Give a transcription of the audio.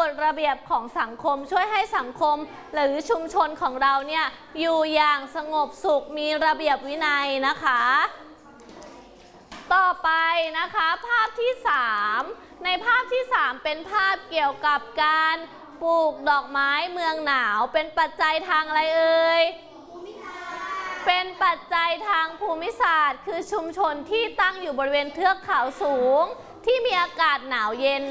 กฎระเบียบของสังคมช่วยให้สังคมหรือชุมชนของเราเนี่ยอยู่อย่างสงบสุขมีระเบียบวินัยนะคะต่อไปนะคะภาพที่3ในภาพที่3เป็นภาพเกี่ยวกับการปลูกดอกไม้เมืองหนาวเป็นปัจจัยทางอะไรเอ่ยเป็นปัจจัยทางภูมิศาสตร์คือชุมชนที่ตั้งอยู่บริเวณเทือกเขาสูงที่มีอากาศหนาวเย็น